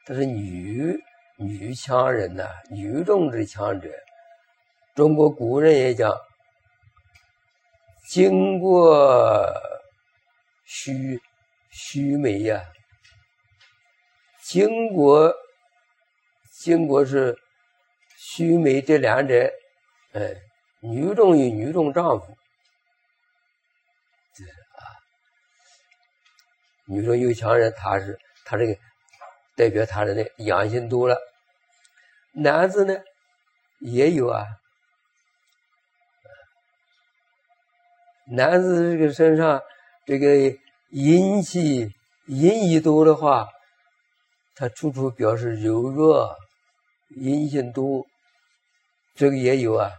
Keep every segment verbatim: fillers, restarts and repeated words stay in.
他是女女强人呐、啊，女中之强者。中国古人也讲，经过须须眉呀、啊，经过经过是须眉这两者，哎，女中与女中丈夫，这啊，女中有强人，他是他这个代表他的那阳性多了。男子呢也有啊。男子这个身上这个阴气阴一多的话，他处处表示柔弱，阴性多，这个也有啊。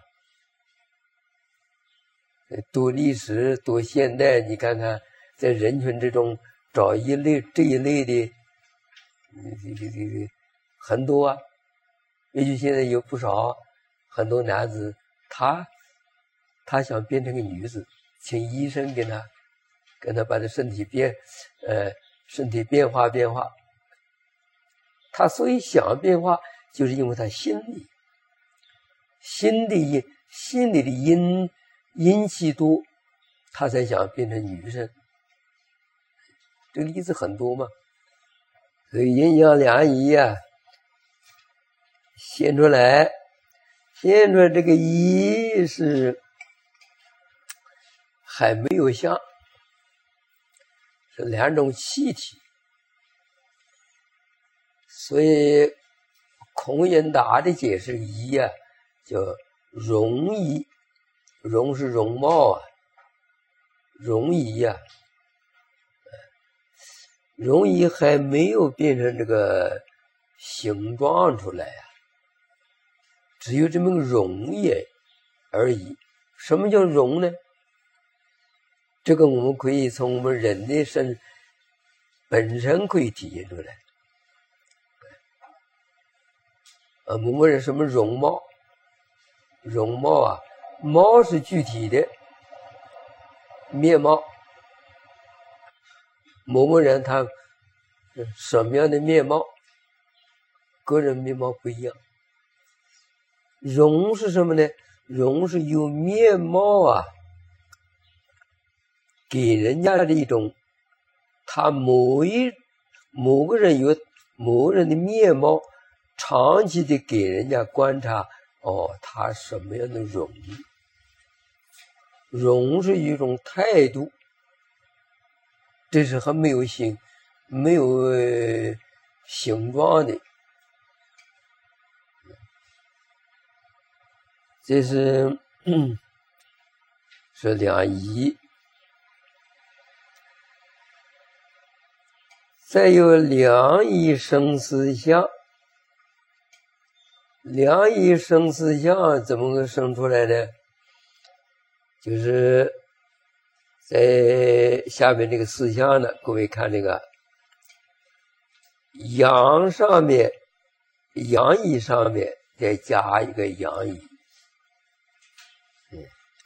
读历史读现代，你看看在人群之中找一类这一类的，这这这这很多啊。也许现在有不少很多男子，他他想变成个女子。请医生给他，跟他把他身体变，呃，身体变化变化。他所以想变化，就是因为他心里，心里阴，心里的阴阴气多，他才想变成女生。这个例子很多嘛。所以阴阳两仪啊，显出来，显出来这个仪是。还没有相，是两种气体，所以孔颖达的解释仪啊，叫容仪，容是容貌啊，容仪啊，容仪还没有变成这个形状出来啊，只有这么个容也而已。什么叫容呢？这个我们可以从我们人的身本身可以体现出来。啊，我们人什么容貌？容貌啊，貌是具体的面貌。某某人他什么样的面貌？个人面貌不一样。容是什么呢？容是有面貌啊。给人家的一种，他某一某个人有某个人的面貌，长期的给人家观察，哦，他什么样的容？容是一种态度，这是还没有形，没有、呃、形状的，这是嗯是两仪。再有两仪生死相，两仪生死相怎么个生出来呢？就是在下面这个四象呢，各位看这个阳上面，阳仪上面再加一个阳仪，嗯，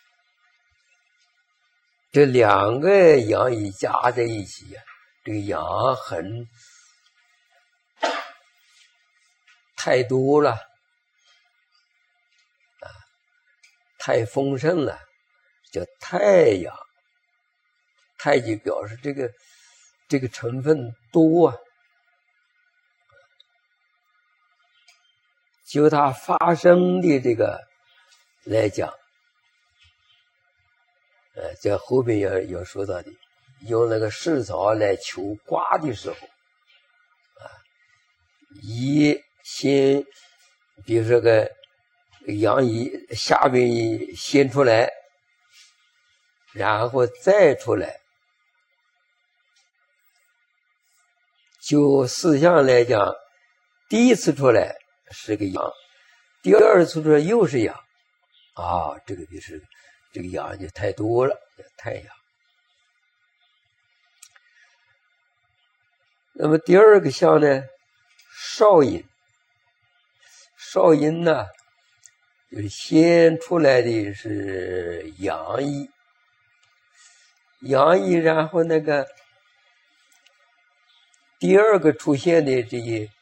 这两个阳仪加在一起啊。这个阳很太多了啊，太丰盛了，叫太阳。太极表示这个这个成分多啊，就它发生的这个来讲，呃，在后边要要说到的。用那个世草来求卦的时候，啊，一先，比如说个阳仪下边先出来，然后再出来。就四象来讲，第一次出来是个阳，第二次出来又是阳，啊，这个就是这个阳就太多了，太阳。那么第二个象呢，少阴。少阴呢，就是先出来的是阳仪，阳仪，然后那个第二个出现的这些